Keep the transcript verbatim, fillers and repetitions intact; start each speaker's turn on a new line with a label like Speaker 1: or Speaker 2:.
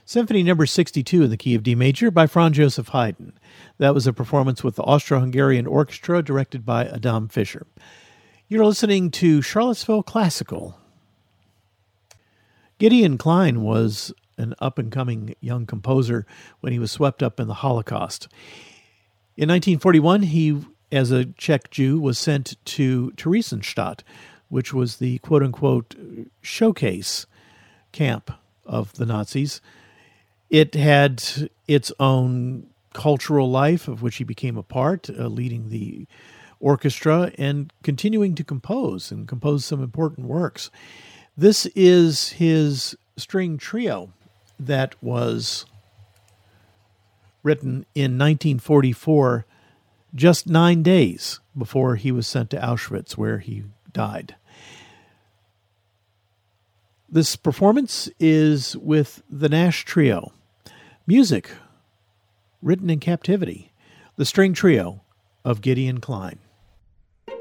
Speaker 1: Symphony number sixty-two in the key of D major by Franz Joseph Haydn. That was a performance with the Austro-Hungarian Orchestra directed by Adam Fischer. You're listening to Charlottesville Classical. Gideon Klein was an up-and-coming young composer when he was swept up in the Holocaust. In nineteen forty-one, he, as a Czech Jew, was sent to Theresienstadt, which was the quote-unquote showcase camp of the Nazis. It had its own cultural life, of which he became a part, uh, leading the orchestra and continuing to compose and compose some important works. This is his string trio that was written in nineteen forty-four, just nine days before he was sent to Auschwitz, where he died. This performance is with the Nash Trio. Music written in captivity. The string trio of Gideon Klein.